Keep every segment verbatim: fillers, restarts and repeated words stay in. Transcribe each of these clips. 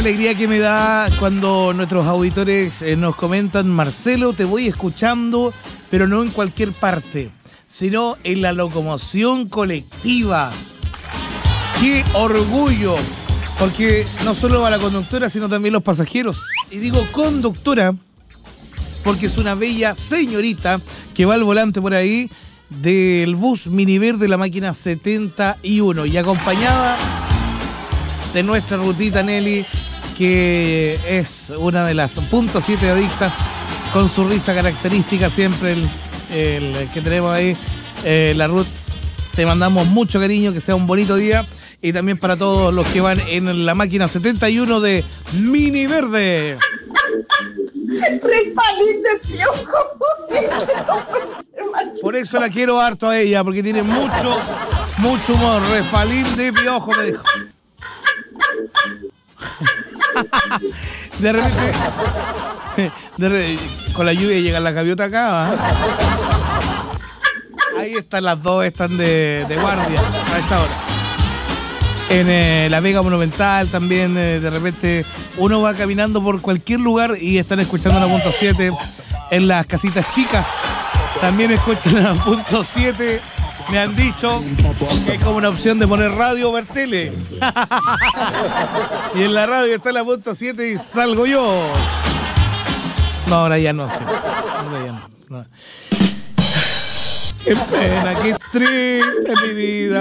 alegría que me da cuando nuestros auditores eh, nos comentan: Marcelo, te voy escuchando, pero no en cualquier parte, sino en la locomoción colectiva. ¡Qué orgullo! Porque no solo va la conductora, sino también los pasajeros. Y digo conductora porque es una bella señorita que va al volante por ahí del bus Miniver de la máquina setenta y uno y acompañada de nuestra rutita Nelly, que es una de las punto siete adictas, con su risa característica siempre, el, el que tenemos ahí, eh, la Ruth. Te mandamos mucho cariño, que sea un bonito día, y también para todos los que van en la máquina setenta y uno de Mini Verde. Refalín de piojo. Por eso la quiero harto a ella, porque tiene mucho, mucho humor. Refalín de piojo, me dijo. De repente, de repente, con la lluvia llega la gaviota acá, ¿eh? Ahí están las dos, están de, de guardia a esta hora. En eh, la Vega Monumental también, eh, de repente uno va caminando por cualquier lugar y están escuchando la punto siete. En las casitas chicas también escuchan la punto siete. Me han dicho que hay como una opción de poner radio o ver tele. Y en la radio está la punto siete y salgo yo. No, ahora ya no sé. Ahora ya no. no. Qué pena, qué triste mi vida.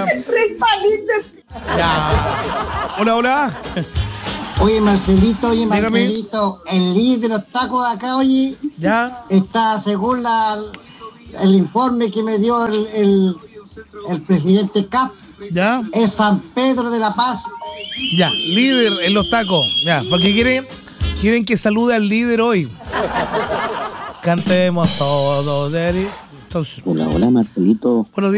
Ya. Hola, hola. Oye, Marcelito, oye, Dígame. Marcelito, el líder de los tacos de acá, oye, Ya. está según la, el informe que me dio el, el, el presidente Cap, Ya. es San Pedro de la Paz. Ya. Líder en los tacos. Ya. Porque quieren, quieren que salude al líder hoy. Cantemos todos, Eri. Entonces, Hola, hola, Marcelito. buenos días.